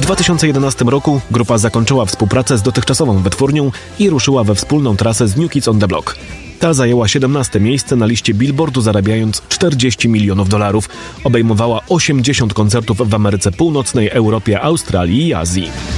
2011 roku grupa zakończyła współpracę z dotychczasową wytwórnią i ruszyła we wspólną trasę z New Kids on the Block. Ta zajęła 17. miejsce na liście Billboardu, zarabiając $40 milionów. Obejmowała 80 koncertów w Ameryce Północnej, Europie, Australii i Azji.